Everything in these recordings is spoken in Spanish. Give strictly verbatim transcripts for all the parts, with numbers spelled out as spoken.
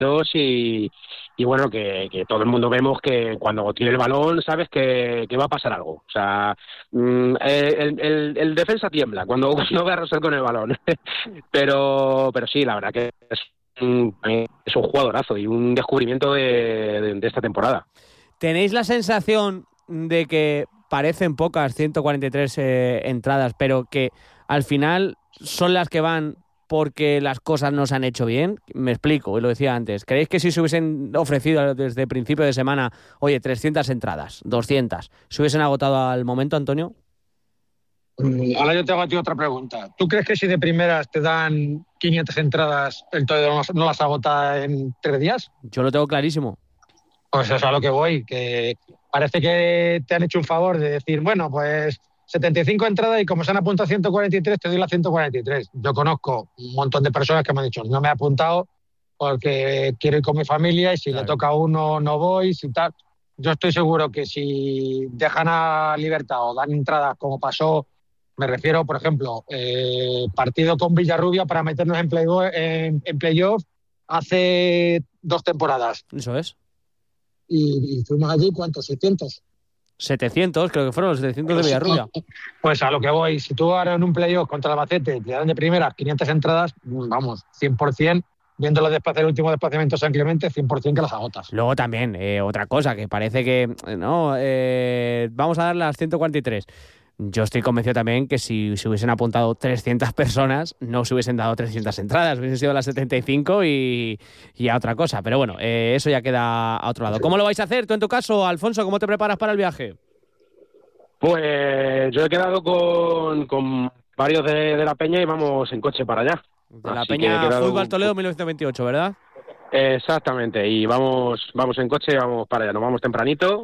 y, y bueno, que, que todo el mundo vemos que cuando tiene el balón sabes que, que va a pasar algo. O sea, el, el, el defensa tiembla cuando, cuando ve a Rosell con el balón. pero, pero sí, la verdad que es un, es un jugadorazo y un descubrimiento de, de, de esta temporada. ¿Tenéis la sensación de que parecen pocas ciento cuarenta y tres eh, entradas, pero que al final son las que van porque las cosas no se han hecho bien? Me explico, y lo decía antes. ¿Creéis que si se hubiesen ofrecido desde principio de semana, oye, trescientas entradas, doscientas, se hubiesen agotado al momento, Antonio? Ahora yo te hago a ti otra pregunta. ¿Tú crees que si de primeras te dan quinientas entradas, el Toledo no las agota en tres días? Yo lo tengo clarísimo. Pues eso es a lo que voy, que parece que te han hecho un favor de decir, bueno, pues setenta y cinco entradas y como se han apuntado ciento cuarenta y tres, te doy las ciento cuarenta y tres. Yo conozco un montón de personas que me han dicho, no me he apuntado porque quiero ir con mi familia y si claro, le toca a uno no voy, si tal. Yo estoy seguro que si dejan a libertad o dan entradas como pasó, me refiero, por ejemplo, eh, partido con Villarrubia para meternos en playoff en, en playoff hace dos temporadas. Eso es. Y, y fuimos allí, ¿cuántos? ¿setecientos? setecientos, creo que fueron los setecientos de Villarrubia. Pues a lo que voy, si tú ahora en un playoff contra el Albacete te dan de primera quinientas entradas, vamos, cien por ciento, viendo los desplazamientos, el último desplazamiento de San Clemente, cien por ciento que las agotas. Luego también, eh, otra cosa, que parece que, no, eh, vamos a dar las ciento cuarenta y tres. Yo estoy convencido también que si se hubiesen apuntado trescientas personas, no se hubiesen dado trescientas entradas, hubiesen sido las setenta y cinco y, y a otra cosa. Pero bueno, eh, eso ya queda a otro lado. ¿Cómo lo vais a hacer tú en tu caso, Alfonso? ¿Cómo te preparas para el viaje? Pues yo he quedado con, con varios de, de la Peña y vamos en coche para allá. De la Así Peña quedado... Fútbol Toledo mil novecientos veintiocho, ¿verdad? Exactamente, y vamos, vamos en coche, vamos para allá, nos vamos tempranito.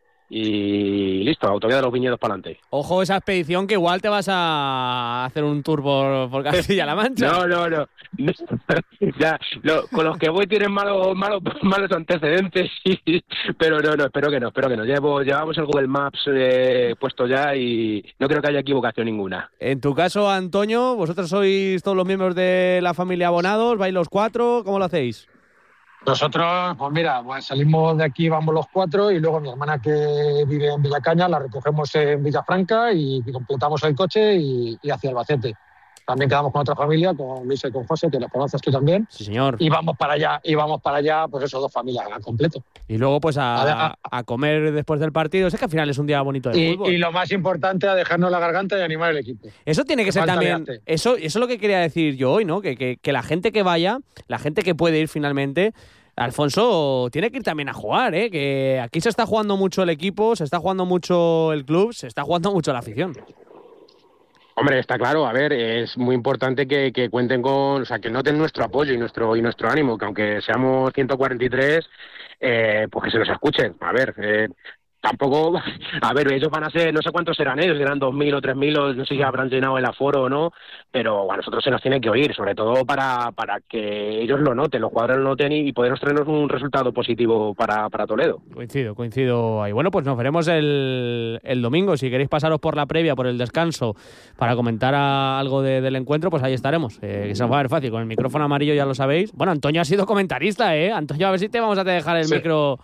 Y listo, autovía de los Viñedos para adelante. Ojo esa expedición que igual te vas a hacer un tour por, por Castilla-La Mancha. No, no, no. ya, lo, con los que voy tienen malos malos malos antecedentes, y, pero no, no, espero que no, espero que no. Llevo, llevamos el Google Maps eh, puesto ya y no creo que haya equivocación ninguna. En tu caso, Antonio, vosotros sois todos los miembros de la familia Abonados, vais los cuatro, ¿cómo lo hacéis? Nosotros, pues mira, pues salimos de aquí, vamos los cuatro y luego mi hermana que vive en Villacaña la recogemos en Villafranca y completamos el coche y, y hacia Albacete. También quedamos con otra familia, con Luis y con José, que los conoces tú también. Sí, señor. Y vamos para allá, y vamos para allá, pues eso, dos familias al completo. Y luego pues a, a, a comer después del partido. Sé que al final es un día bonito de y, fútbol. Y lo más importante, a dejarnos la garganta y animar el equipo. Eso tiene que, que ser también... Eso, eso es lo que quería decir yo hoy, ¿no? Que, que, que la gente que vaya, la gente que puede ir finalmente... Alfonso tiene que ir también a jugar, ¿eh? Que aquí se está jugando mucho el equipo, se está jugando mucho el club, se está jugando mucho la afición. Hombre, está claro, a ver, es muy importante que, que cuenten con, o sea, que noten nuestro apoyo y nuestro y nuestro ánimo, que aunque seamos ciento cuarenta y tres, eh, pues que se nos escuchen. A ver, eh, tampoco, a ver, ellos van a ser, no sé cuántos serán ellos, serán dos mil o tres mil, no sé si habrán llenado el aforo o no, pero a nosotros se nos tiene que oír, sobre todo para, para que ellos lo noten, los jugadores lo noten y, y podernos traernos un resultado positivo para, para Toledo. Coincido, coincido ahí. Bueno, pues nos veremos el, el domingo. Si queréis pasaros por la previa, por el descanso, para comentar a, algo de, del encuentro, pues ahí estaremos. Eh, que se nos va a ver fácil, con el micrófono amarillo ya lo sabéis. Bueno, Antonio ha sido comentarista, ¿eh? Antonio, a ver si te vamos a dejar el sí. micro...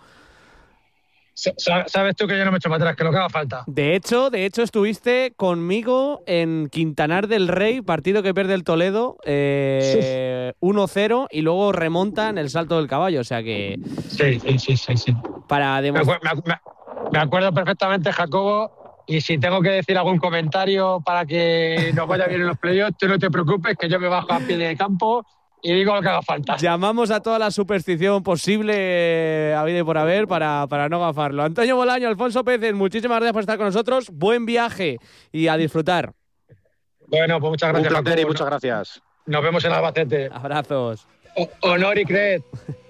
Sabes tú que yo no me echo para atrás, que lo que haga falta. De hecho, de hecho estuviste conmigo en Quintanar del Rey, partido que pierde el Toledo, eh, sí. uno cero, y luego remonta en el Salto del Caballo, o sea que... Sí, sí, sí, sí. sí. Para demostrar... me, me, me acuerdo perfectamente, Jacobo, y si tengo que decir algún comentario para que nos vaya bien en los playoffs, tú no te preocupes, que yo me bajo a pie de campo y digo lo que haga falta. Llamamos a toda la superstición posible, a vida y por haber, para, para no gafarlo. Antonio Bolaño, Alfonso Pérez, muchísimas gracias por estar con nosotros. Buen viaje y a disfrutar. Bueno, pues muchas gracias. Un placer y muchas gracias. Nos vemos en Albacete. Abrazos. O- honor y cred.